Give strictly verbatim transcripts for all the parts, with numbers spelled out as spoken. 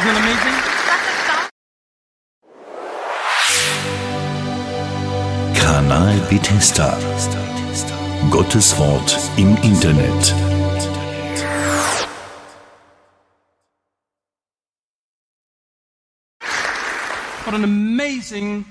Isn't that amazing? Kanal Bethesda. Gottes Wort im Internet. What an amazing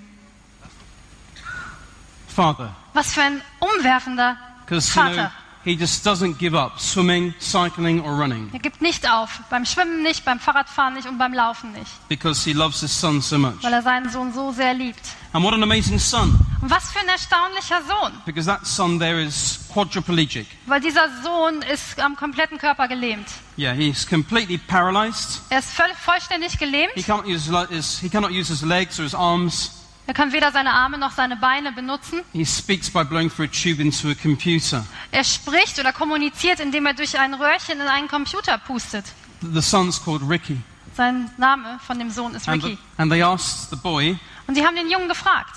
father. Was für ein umwerfender Because you know, Vater. he just doesn't give up swimming, cycling or running. Er gibt nicht auf. Beim Schwimmen nicht, beim Fahrradfahren nicht und beim Laufen nicht. Because he loves his son so much. Weil er seinen Sohn so sehr liebt. And what an amazing son. Und was für ein erstaunlicher Sohn. Because that son there is quadriplegic. Weil dieser Sohn ist am kompletten Körper gelähmt. Yeah, he's completely paralyzed. Er ist völlig vollständig gelähmt. He can't use his, he cannot use his legs or his arms. Er kann weder seine Arme noch seine Beine benutzen. He speaks by blowing through a tube into a computer. Er spricht oder kommuniziert, indem er durch ein Röhrchen in einen Computer pustet. The son's called Ricky. Sein Name von dem Sohn ist And, Ricky. the, and they asked the boy, Und sie haben den Jungen gefragt,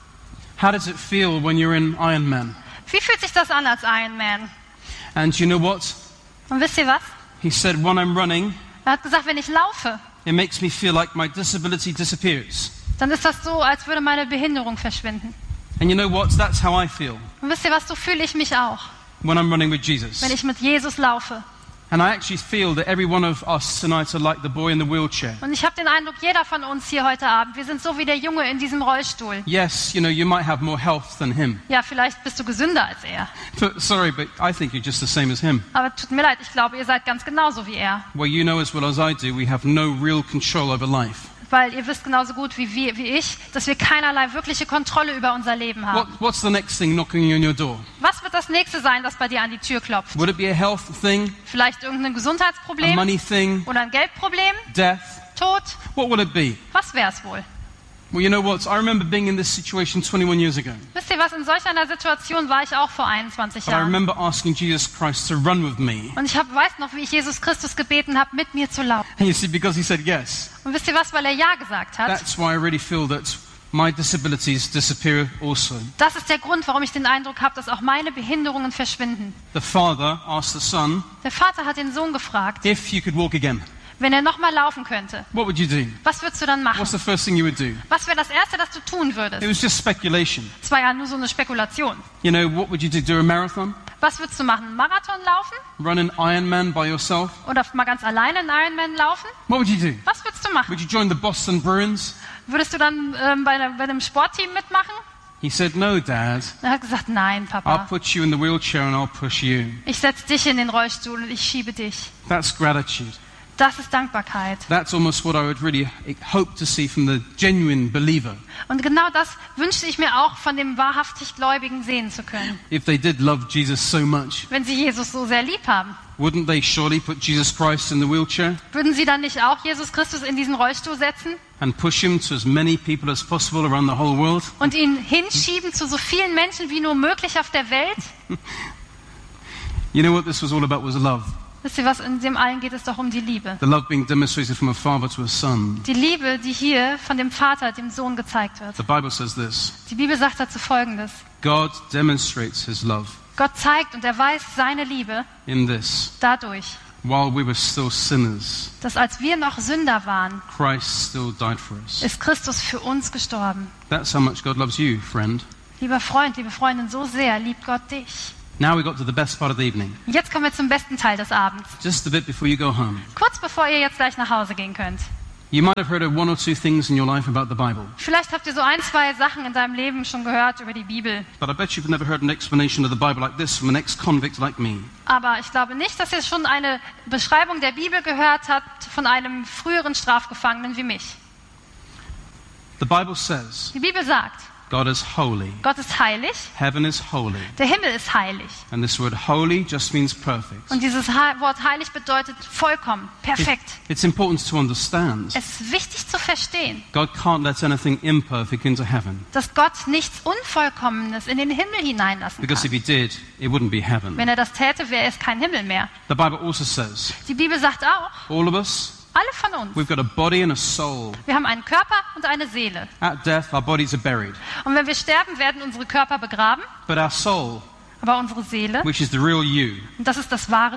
how does it feel when you're in Iron Man? wie fühlt sich das an als Iron Man? And you know what? Und wisst ihr was? He said, when I'm running, Er hat gesagt, wenn ich laufe, it makes me feel like my disability disappears. dann ist das so, als würde meine Behinderung verschwinden. And you know what? That's how I feel Und wisst ihr was, so fühle ich mich auch, when I'm running with Jesus. wenn ich mit Jesus laufe. And I actually feel that every one of us tonight are like the boy in the wheelchair. Und ich habe den Eindruck, jeder von uns hier heute Abend, wir sind so wie der Junge in diesem Rollstuhl. Yes, you know, you might have more health than him. Ja, vielleicht bist du gesünder als er. But, sorry, but I think you're just the same as him. Aber tut mir leid, ich glaube, ihr seid ganz genauso wie er. Well, you know as well as I do, we have no real control over life. Weil ihr wisst genauso gut wie, wir, wie ich, dass wir keinerlei wirkliche Kontrolle über unser Leben haben. What, what's the next thing knocking on your door? Was wird das nächste sein, das bei dir an die Tür klopft? Would it be a health thing, Vielleicht irgendein a Gesundheitsproblem money thing, oder ein Geldproblem? death? Tod? What would it be? Was wäre es wohl? Well, you know what? I remember being in this situation twenty-one years ago. Wisst ihr was, in solch einer Situation war ich auch vor einundzwanzig And I Jahren. remember asking Jesus Christ to run with me. Und ich hab, weiß noch, wie ich Jesus Christus gebeten habe, mit mir zu laufen. And you see, because he said yes, Und wisst ihr was, weil er Ja gesagt hat? that's why I really feel that my disabilities disappear also. Das ist der Grund, warum ich den Eindruck habe, dass auch meine Behinderungen verschwinden. The father asked the son, Der Vater hat den Sohn gefragt, if you could walk again, wenn er nochmal laufen könnte, what would you do? was würdest du dann machen? What's the first thing you would do? Was wäre das Erste, das du tun würdest? It was just speculation. Es war ja nur so eine Spekulation. You know, what would you do? Do a marathon? Was würdest du machen? Einen Marathon laufen? Run an Ironman by yourself? Oder mal ganz alleine einen Ironman laufen? What would you do? Was würdest du machen? Would you join the Boston Bruins? Würdest du dann ähm, bei, einer, bei einem Sportteam mitmachen? He said, no, Dad. Er hat gesagt, nein, I'll Papa. put you in the wheelchair and I'll push you. Ich setze dich in den Rollstuhl und ich schiebe dich. That's gratitude. Das ist Dankbarkeit. That's almost what I would really hope to see from the genuine believer. Und genau das wünschte ich mir auch von dem wahrhaftig Gläubigen sehen zu können. If they did love Jesus so much, Wenn sie Jesus so sehr lieb haben, wouldn't they surely put Jesus Christ in the wheelchair würden sie dann nicht auch Jesus Christus in diesen Rollstuhl setzen and push him to as many people as possible around the whole world? und ihn hinschieben zu so vielen Menschen wie nur möglich auf der Welt? You know what this was all about was love. Wisst ihr was, in dem allen geht es doch um die Liebe. The love being demonstrated from a father to a son. Die Liebe, die hier von dem Vater, dem Sohn gezeigt wird. The Bible says this. Die Bibel sagt dazu Folgendes. God demonstrates his love Gott zeigt und erweist seine Liebe in this. dadurch, While we were still sinners, dass als wir noch Sünder waren, Christ still died for us. ist Christus für uns gestorben. That's how much God loves you, friend. Lieber Freund, liebe Freundin, so sehr liebt Gott dich. Now we got to the best part of the evening. Jetzt kommen wir zum besten Teil des Abends. Just a bit before you go home. Kurz bevor ihr jetzt gleich nach Hause gehen könnt. You might have heard of one or two things in your life about the Bible, Vielleicht habt ihr so ein, zwei Sachen in deinem Leben schon gehört über die Bibel. but I bet you've never heard an explanation of the Bible like this from an ex-convict like me. Aber ich glaube nicht, dass ihr schon eine Beschreibung der Bibel gehört habt von einem früheren Strafgefangenen wie mich. The Bible says Die Bibel sagt, God is holy, Gott ist heilig, heaven is holy, der Himmel ist heilig. and this word holy just means perfect. Und dieses Ha- Wort heilig bedeutet vollkommen, perfekt. It's important to understand. Es ist wichtig zu verstehen, God can't let anything imperfect into heaven, dass Gott nichts Unvollkommenes in den Himmel hineinlassen because if kann. he did, it wouldn't be heaven. Wenn er das täte, wäre es kein Himmel mehr. The Bible also says Die Bibel sagt auch, all of us, alle von uns, we've got a body and a soul. wir haben einen Körper und eine Seele. At death, our bodies are buried, Und wenn wir sterben, werden unsere Körper begraben, but our soul, aber unsere Seele, which is the real you, und das ist das wahre Du,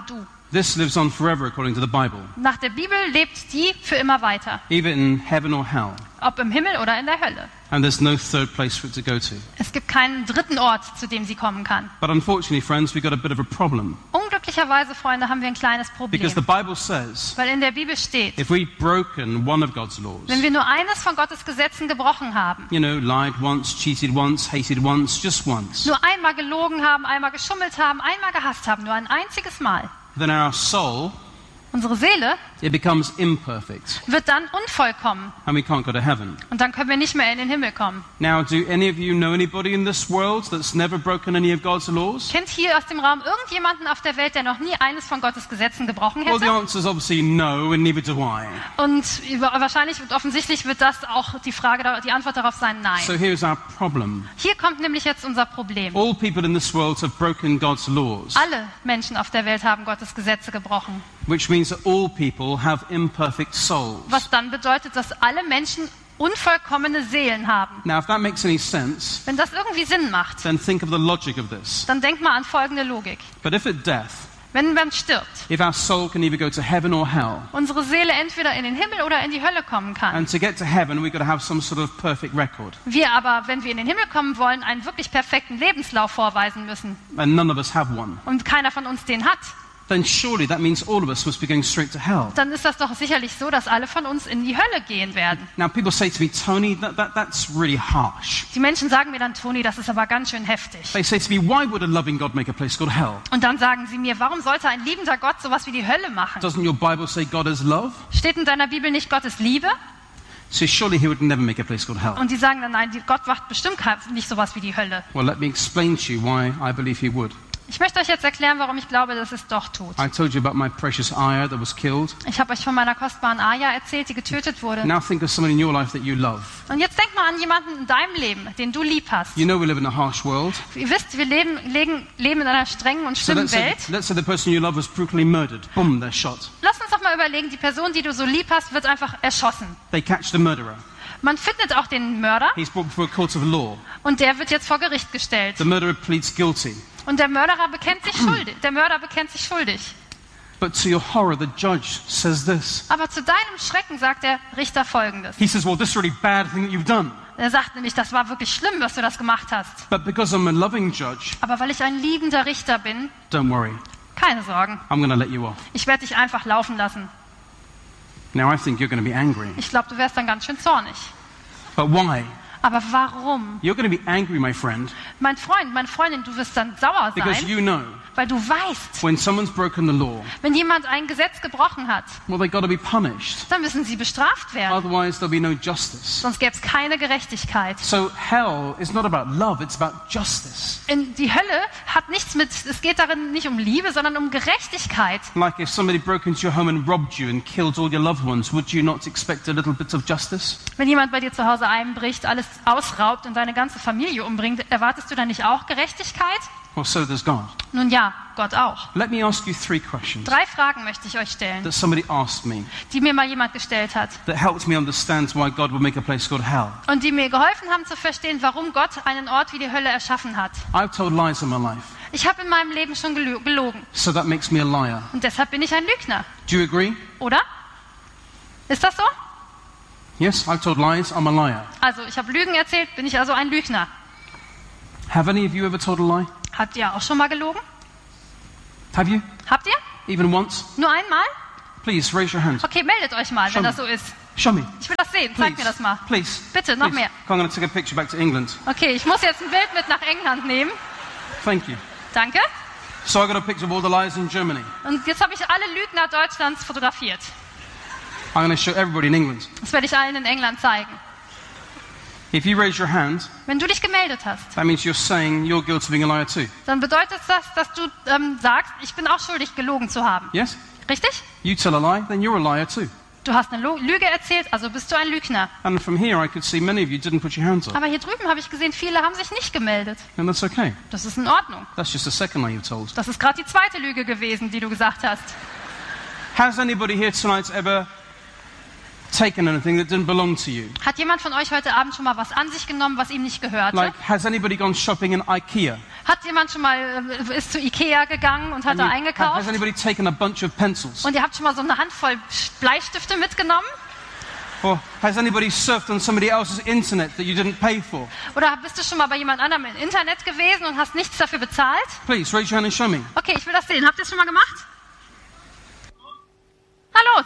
This lives on forever according to the Bible, Nach der Bibel lebt die für immer weiter, either in heaven or hell. ob im Himmel oder in der Hölle. And there's no third place for it to go to. Es gibt keinen dritten Ort, zu dem sie kommen kann. But unfortunately, friends, we've got a bit of a problem. Unglücklicherweise, Freunde, haben wir ein kleines Problem. Because the Bible says, Weil in der Bibel steht, if we've broken one of God's laws, wenn wir nur eines von Gottes Gesetzen gebrochen haben, you know, lied once, cheated once, hated once, just once, nur einmal gelogen haben, einmal geschummelt haben, einmal gehasst haben, nur ein einziges Mal, then our soul, unsere Seele it becomes imperfect wird dann unvollkommen. and we can't go to heaven. Und dann können wir nicht mehr in den Himmel kommen. Now, do any of you know anybody in this world that's never broken any of God's laws? Kennt hier aus dem Raum irgendjemanden auf der Welt, der noch nie eines von Gottes Gesetzen gebrochen Well, the hätte? answer is obviously no, and neither do I. Und wahrscheinlich und offensichtlich wird das auch die Frage, die Antwort darauf sein, nein. So here's our problem. Hier kommt nämlich jetzt unser Problem. All people in this world have broken God's laws, Alle Menschen auf der Welt haben Gottes Gesetze gebrochen. which means that all people have imperfect souls. Was dann bedeutet, dass alle Menschen unvollkommene Seelen haben. Now, if that makes any sense, Wenn das irgendwie Sinn macht, then think of the logic of this. dann denk mal an folgende Logik. But if at death, Wenn man stirbt, if our soul can either go to heaven or hell, unsere Seele entweder in den Himmel oder in die Hölle kommen kann. and to get to heaven, we've got to have some sort of perfect record. Wir aber, wenn wir in den Himmel kommen wollen, einen wirklich perfekten Lebenslauf vorweisen müssen. And none of us have one. Und keiner von uns den hat. Then surely that means all of us must be going straight to hell. Dann ist das doch sicherlich so, dass alle von uns in die Hölle gehen werden. Now, people say to me, Tony, that, that, that's really harsh. Die Menschen sagen mir dann, Toni, das ist aber ganz schön heftig. They say to me, why would a loving God make a place called hell? Und dann sagen sie mir, warum sollte ein liebender Gott sowas wie die Hölle machen? Doesn't your Bible say God is love? Steht in deiner Bibel nicht Gottes Liebe? So surely he would never make a place called hell. Und die sagen dann, nein, Gott macht bestimmt nicht sowas wie die Hölle. Well, let me explain to you why I believe he would. Ich möchte euch jetzt erklären, warum ich glaube, dass es doch tut. I told you about my precious Aya that was killed. Ich habe euch von meiner kostbaren Aya erzählt, die getötet wurde. Now think of someone in your life that you love. Und jetzt denk mal an jemanden in deinem Leben, den du lieb hast. You know we live in a harsh world. Ihr wisst, wir leben, leben, leben in einer strengen und So schlimmen let's say, Welt. let's say the person you love was brutally murdered. Boom, they're shot. Lass uns doch mal überlegen, die Person, die du so lieb hast, wird einfach erschossen. They catch the murderer. Man findet auch den Mörder He's brought before a court of law. und der wird jetzt vor Gericht gestellt. The murderer pleads guilty. Und der Mörderer bekennt sich schuldig. Der Mörder bekennt sich schuldig. But to your horror, the judge says this. Aber zu deinem Schrecken sagt der Richter Folgendes. He says, well, this is a really bad thing that you've done. Er sagt nämlich, das war wirklich schlimm, was du das gemacht hast. But because I'm a loving judge, Aber weil ich ein liebender Richter bin, don't worry. keine Sorgen. I'm going to let you off. Ich werde dich einfach laufen lassen. Now, I think you're going to be angry. Ich glaube, du wärst dann ganz schön zornig. But why? Aber warum? You're going to be angry, my friend, Mein Freund, meine Freundin, du wirst dann sauer because sein, you know weil du weißt, when someone's broken the law, wenn jemand ein Gesetz gebrochen hat, well, they've got to be punished. dann müssen sie bestraft werden. Otherwise, there'll be no justice. Sonst gäbe es keine Gerechtigkeit. So hell is not about love, it's about justice. In die Hölle hat nichts mit, es geht darin nicht um Liebe, sondern um Gerechtigkeit. Like if somebody broke into your home and robbed you and killed all your loved ones, would you not expect a little bit of justice? Wenn jemand bei dir zu Hause einbricht, alles ausraubt und deine ganze Familie umbringt, erwartest du dann nicht auch Gerechtigkeit? Well, so does God. Nun ja, Gott auch. Let me ask you three questions Drei Fragen möchte ich euch stellen, that somebody asked me die mir mal jemand gestellt hat that helped me understand why God would make a place called hell. und die mir geholfen haben zu verstehen, warum Gott einen Ort wie die Hölle erschaffen hat. I've told lies in my life, Ich habe in meinem Leben schon gelo- gelogen so that makes me a liar. und deshalb bin ich ein Lügner, Do you agree? oder? Ist das so? Yes, I've told lies, I'm a liar. Also, ich habe Lügen erzählt, bin ich also ein Lügner. Have any of you ever told a lie? Habt ihr auch schon mal gelogen? Have you? Habt ihr? Even once? Nur einmal? Please, raise your hand. Okay, meldet euch mal, Show wenn me. das so ist. Show me. Ich will das sehen, zeig mir das mal. Please. Bitte, noch Please. mehr. I'm going to take a picture back to England. Okay, ich muss jetzt ein Bild mit nach England nehmen. Thank you. Danke. So I got a picture of all the lies in Germany. Und jetzt habe ich alle Lügner Deutschlands fotografiert. I'm going to show everybody in England. Das werde ich allen in England zeigen. If you raise your hand, Wenn du dich gemeldet hast, that means you're saying you're guilty of being a liar too. dann bedeutet das, dass du ähm, sagst, ich bin auch schuldig, gelogen zu haben. Yes? Richtig? You tell a lie, then you're a liar too. Du hast eine Lo- Lüge erzählt, also bist du ein Lügner. And from here I could see many of you didn't put your hands up. Aber hier drüben habe ich gesehen, viele haben sich nicht gemeldet. And that's okay. Das ist in Ordnung. That's just the second lie you've told. Das ist gerade die zweite Lüge gewesen, die du gesagt hast. Has anybody here tonight ever taken anything that didn't belong to you? Hat jemand von euch heute Abend schon mal was an sich genommen, was ihm nicht gehörte? Like, has anybody gone shopping in IKEA? Hat jemand schon mal, äh, ist zu Ikea gegangen und hat And da you- eingekauft? has anybody taken a bunch of pencils? Und ihr habt schon mal so eine Handvoll Bleistifte mitgenommen? Or has anybody surfed on somebody else's internet that you didn't pay for? Oder bist du schon mal bei jemand anderem im Internet gewesen und hast nichts dafür bezahlt? Please, raise your hand and show me. Okay, ich will das sehen. Habt ihr es schon mal gemacht? Na los!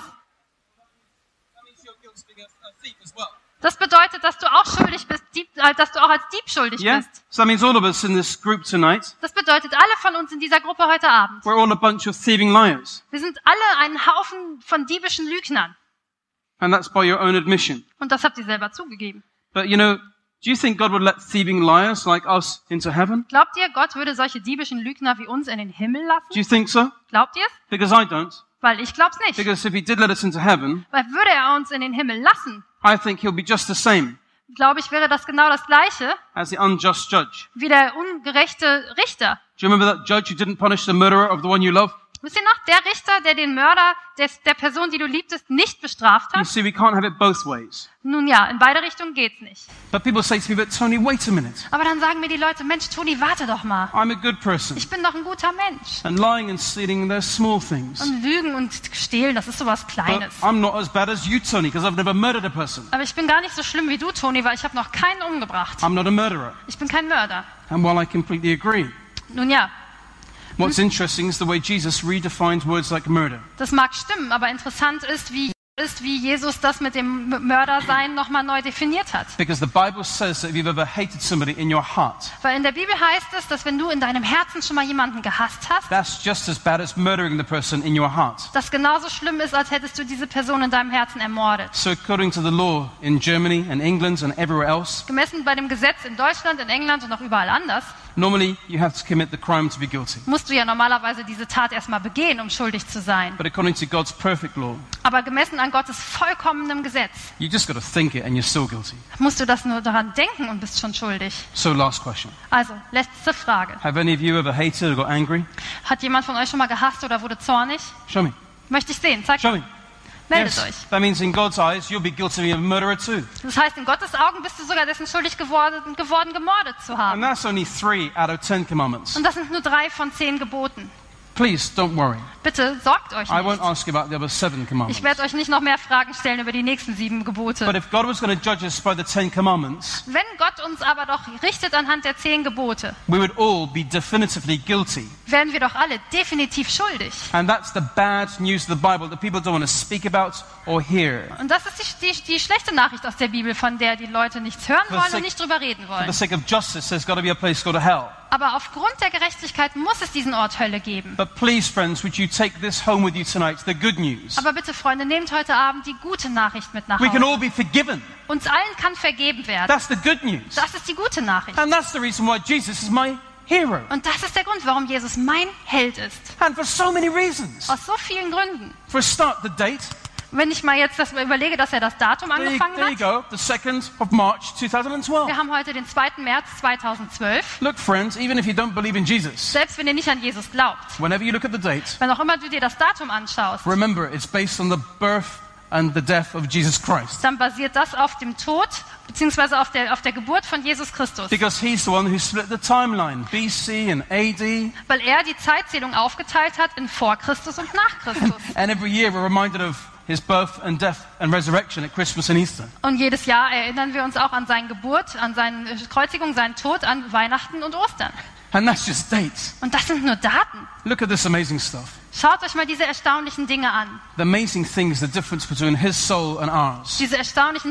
Das bedeutet, dass du auch schuldig bist, Dieb, äh, dass du auch als Dieb schuldig Yeah? bist. So that means all of us in this group tonight, Das bedeutet, alle von uns in dieser Gruppe heute Abend. we're all a bunch of thieving liars. Wir sind alle ein Haufen von diebischen Lügnern. And that's by your own admission. Und das habt ihr selber zugegeben. But you know, do you think God would let thieving liars like us into heaven? Glaubt ihr, Gott würde solche diebischen Lügner wie uns in den Himmel lassen? Do you think so? Glaubt ihr es? Because I don't. Weil ich glaub's nicht. Because if he did let us into heaven, Weil würde er uns in den Himmel lassen, I think he'll be just the same glaube ich, wäre das genau das Gleiche as the unjust judge. wie der ungerechte Richter. Do you remember that judge who didn't punish the murderer of the one you love? Wisst ihr noch, der Richter, der den Mörder des, der Person, die du liebtest, nicht bestraft You hat? see, we can't have it both ways. Nun ja, in beide Richtungen geht's nicht. But people say to me, but Tony, wait a minute. Aber dann sagen mir die Leute, Mensch, Toni, warte doch mal. I'm a good person. Ich bin doch ein guter Mensch. And lying and stealing, they're small things. Und Lügen und Stehlen, das ist sowas But Kleines. I'm not as bad as you, Tony, because I've never murdered a person. Aber ich bin gar nicht so schlimm wie du, Toni, weil ich habe noch keinen umgebracht. I'm not a murderer. Ich bin kein Mörder. And while I completely agree, Nun ja, what's interesting is the way Jesus redefined words like murder. das mag stimmen, aber interessant ist, wie ist, wie Jesus das mit dem M- Mördersein nochmal neu definiert hat. Because the Bible says that if you've ever hated somebody in your heart, Weil in der Bibel heißt es, dass wenn du in deinem Herzen schon mal jemanden gehasst hast, that's just as bad as murdering the person in your heart. das genauso schlimm ist, als hättest du diese Person in deinem Herzen ermordet. So according to the law in Germany and England and everywhere else, Gemessen bei dem Gesetz in Deutschland, in England und auch überall anders, normally you have to commit the crime to be guilty. musst du ja normalerweise diese Tat erstmal begehen, um schuldig zu sein. But according to God's perfect law, Aber gemessen an Gottes vollkommenem Gesetz, you just got to think it and you're still guilty. musst du das nur daran denken und bist schon schuldig. So last question. Also, letzte Frage. Have any of you ever hated or got angry? Hat jemand von euch schon mal gehasst oder wurde zornig? Show me. Möchte ich sehen. Zeigt, Show me. meldet Yes. euch. That means in God's eyes, you'll be guilty of murder too. Das heißt, in Gottes Augen bist du sogar dessen schuldig geworden, geworden gemordet zu And haben. that's only three out of ten commandments. Und das sind nur drei von zehn Geboten. Please don't worry. Bitte sorgt euch I won't nicht. ask you about the other seven Ich commandments. werde euch nicht noch mehr Fragen stellen über die nächsten sieben Gebote. But if God was going to judge us by the Ten Commandments, Wenn Gott uns aber doch richtet anhand der zehn Gebote, we would all be definitively guilty. werden wir doch alle definitiv schuldig. And that's the bad news of the Bible that people don't want to speak about or hear. Und das ist die, die, die schlechte Nachricht aus der Bibel, von der die Leute nichts hören For the wollen sake- und nicht drüber reden For the wollen. sake of justice, there's got to be a place called hell. Aber aufgrund der Gerechtigkeit muss es diesen Ort Hölle geben. But please, friends, would you take this home with you tonight, the good news? Aber bitte, Freunde, nehmt heute Abend die gute Nachricht mit nach We can Hause. all be forgiven. Uns allen kann vergeben werden. That's the good news. Das ist die gute Nachricht. And that's the reason why Jesus is my hero. Und das ist der Grund, warum Jesus mein Held ist. And for so many reasons. Aus so vielen Gründen. For a start, the date. Wenn ich mal jetzt das überlege, dass er das Datum There you, angefangen there you hat. go, the second of March two thousand twelve. Wir haben heute den zweiten März zweitausendzwölf. Look, friends, even if you don't believe in Jesus, Selbst wenn ihr nicht an Jesus glaubt, whenever you look at the date, wenn auch immer du dir das Datum anschaust, remember it's based on the birth and the death of Jesus Christ. dann basiert das auf dem Tod beziehungsweise auf der, auf der Geburt von Jesus Christus. Because he's the one who split the timeline, B C and A D. Weil er die Zeitzählung aufgeteilt hat in vor Christus und nach Christus. And every year we're reminded of his birth and death and resurrection at Christmas and Easter. Und jedes Jahr erinnern wir uns auch an seine Geburt, an seine Kreuzigung, seinen Tod, an Weihnachten und Ostern. And that's just dates. Und das sind nur Daten. Look at this amazing stuff. Schaut euch mal diese erstaunlichen Dinge an. The amazing thing is the difference between his soul and ours. Diese erstaunlichen